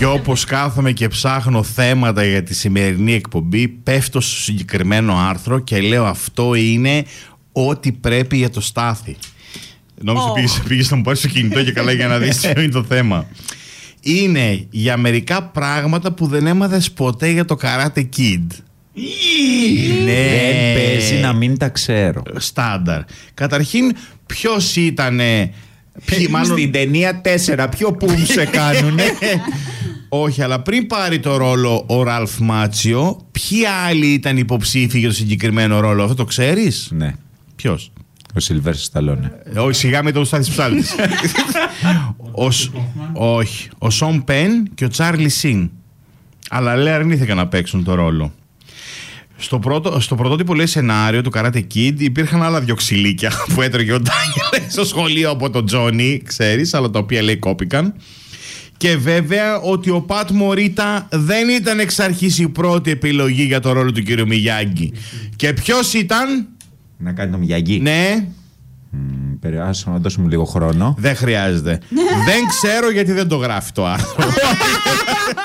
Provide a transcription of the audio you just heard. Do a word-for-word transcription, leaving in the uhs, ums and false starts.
Και όπως κάθομαι και ψάχνω θέματα για τη σημερινή εκπομπή, πέφτω στο συγκεκριμένο άρθρο και λέω αυτό είναι ό,τι πρέπει για το Στάθη. Νόμιζα oh. πήγες, πήγες να μου πάρεις το κινητό και καλά για να δεις ποιο είναι το θέμα. Είναι για μερικά πράγματα που δεν έμαθες ποτέ για το Karate Kid. Ναι. Δεν παίζει να μην τα ξέρω. Στάνταρ. Καταρχήν, ποιος ήτανε... Ποιοι, μάλλον... Στην ταινία τέσσερα, ποιο πουμ σε κάνουνε. Όχι, αλλά πριν πάρει το ρόλο ο Ραλφ Μάτσιο, ποιοι άλλοι ήταν υποψήφοι για το συγκεκριμένο ρόλο? Αυτό το ξέρεις? Ναι. Ποιος? Ο Σιλβέστερ Σταλόνε. Όχι, σιγά με το Στάθης Ψάλτης. Όχι. Ο Σον Πεν και ο Τσάρλι Σιν. Αλλά λέει αρνήθηκαν να παίξουν το ρόλο. Στο, πρώτο, στο πρωτότυπο λέει σενάριο του Karate Kid υπήρχαν άλλα δυο ξυλίκια που έτρωγε ο Ντάνιελ στο σχολείο από τον Τζόνι, ξέρεις, αλλά τα οποία λέει κόπηκαν. Και βέβαια ότι ο Πατ Μωρίτα δεν ήταν εξ αρχής η πρώτη επιλογή για το ρόλο του κύριου Μιγιάγκη. Και ποιος ήταν? Να κάνει το Μιγιάγκη. Ναι. Περιάσω να δώσουμε λίγο χρόνο. Δεν χρειάζεται. Δεν ξέρω γιατί δεν το γράφει το άρθρο.